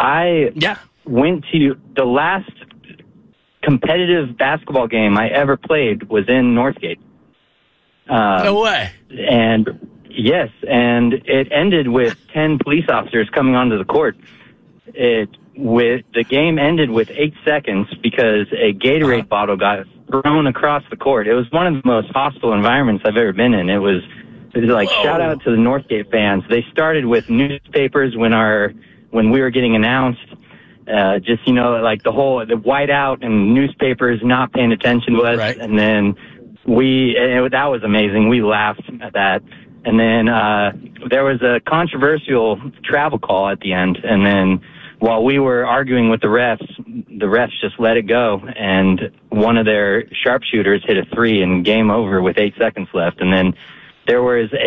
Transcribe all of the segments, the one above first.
I went to the last competitive basketball game I ever played was in Northgate. No way. And yes, and it ended with 10 police officers coming onto the court. The game ended with 8 seconds because a Gatorade bottle got thrown across the court. It was one of the most hostile environments I've ever been in. It was like, shout out to the Northgate fans. They started with newspapers when we were getting announced. Just, like the whiteout and newspapers not paying attention to us. Right. And then that was amazing. We laughed at that. And then there was a controversial travel call at the end. And then while we were arguing with the refs just let it go. And one of their sharpshooters hit a 3 and game over with 8 seconds left. And then it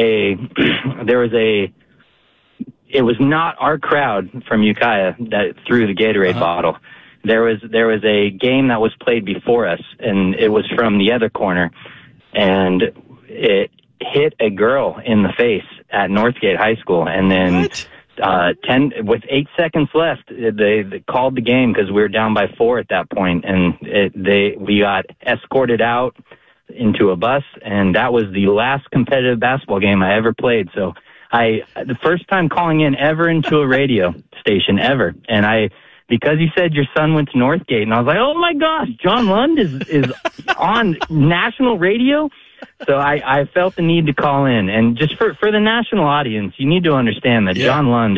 was not our crowd from Ukiah that threw the Gatorade bottle. There was a game that was played before us, and it was from the other corner, and it hit a girl in the face at Northgate High School. And then with 8 seconds left, they called the game because we were down by 4 at that point, and we got escorted out into a bus, and that was the last competitive basketball game I ever played. So the first time calling in ever into a radio station ever, and because you said your son went to Northgate, and I was like, oh my gosh, John Lund is on national radio. So I felt the need to call in, and just for the national audience, you need to understand that John Lund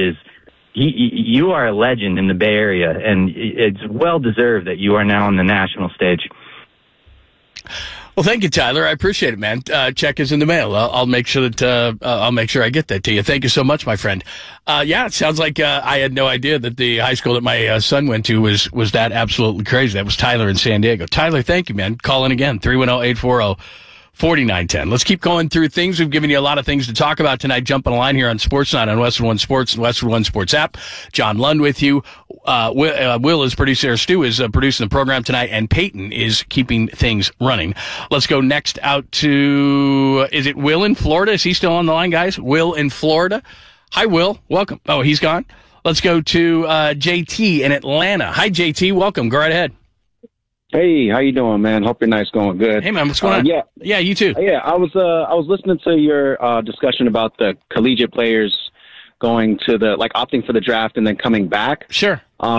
you are a legend in the Bay Area, and it's well deserved that you are now on the national stage. Well, thank you, Tyler. I appreciate it, man. Check is in the mail. I'll make sure that I get that to you. Thank you so much, my friend. It sounds like I had no idea that the high school that my son went to was that absolutely crazy. That was Tyler in San Diego. Tyler, thank you, man. Call in again, 310-840-4910. Let's keep going through things. We've given you a lot of things to talk about tonight. Jump on a line here on Sportsnet on Westwood One Sports and Westwood One Sports app. John Lund with you. Will is producer. Stu is producing the program tonight, and Peyton is keeping things running. Let's go next out to, is it Will in Florida? Is he still on the line, guys? Will in Florida. Hi, Will. Welcome. Oh, he's gone. Let's go to JT in Atlanta. Hi, JT. Welcome. Go right ahead. Hey, how you doing, man? Hope your night's going good. Hey, man, what's going on? Yeah, you too. Yeah, I was listening to your discussion about the collegiate players going to opting for the draft and then coming back. Sure.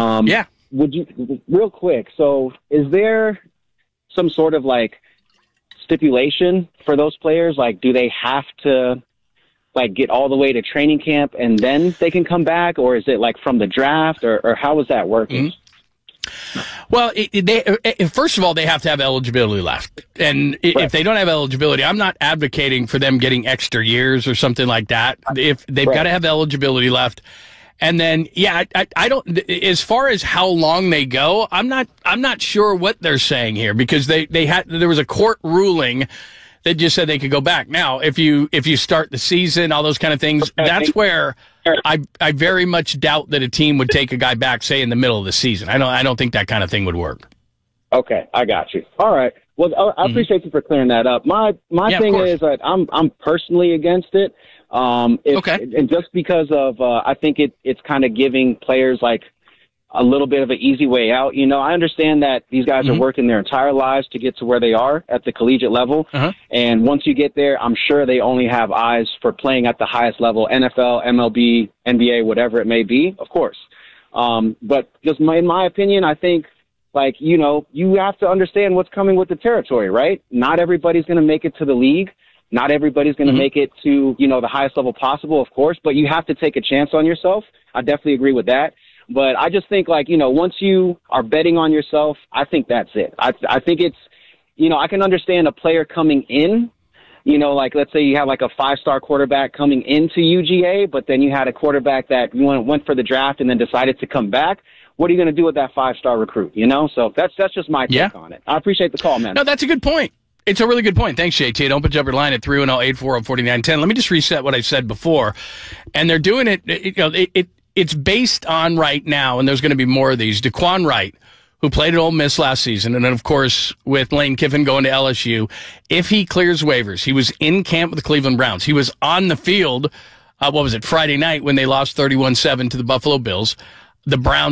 Would you, real quick, so is there some sort of stipulation for those players? Do they have to get all the way to training camp and then they can come back, or is it from the draft, or how is that working? Mm-hmm. Well, first of all, they have to have eligibility left. And if they don't have eligibility, I'm not advocating for them getting extra years or something like that. If they've got to have eligibility left. And then, I don't, as far as how long they go, I'm not sure what they're saying here, because there was a court ruling that just said they could go back. Now, if you start the season, all those kind of things, that's where I very much doubt that a team would take a guy back, say, in the middle of the season. I don't think that kind of thing would work. Okay, I got you. All right. Well, I appreciate you for clearing that up. My thing is that I'm personally against it. And just because of I think it's kind of giving players a little bit of an easy way out. I understand that these guys are working their entire lives to get to where they are at the collegiate level. And once you get there, I'm sure they only have eyes for playing at the highest level, NFL, MLB, NBA, whatever it may be, of course. But just in my opinion, I think, you have to understand what's coming with the territory, right? Not everybody's going to make it to the league. Not everybody's going to make it to, the highest level possible, of course, but you have to take a chance on yourself. I definitely agree with that. But I just think, once you are betting on yourself, I think that's it. I think it's, I can understand a player coming in, let's say you have a 5-star quarterback coming into UGA, but then you had a quarterback that went for the draft and then decided to come back. What are you going to do with that 5-star recruit, So that's just my take on it. I appreciate the call, man. No, that's a good point. It's a really good point. Thanks, JT. Don't put up your line at 310-840-4910. Let me just reset what I said before. And they're doing it, it's based on right now, and there's going to be more of these. Daquan Wright, who played at Ole Miss last season, and then, of course, with Lane Kiffin going to LSU, if he clears waivers, he was in camp with the Cleveland Browns. He was on the field, Friday night when they lost 31-7 to the Buffalo Bills. The Browns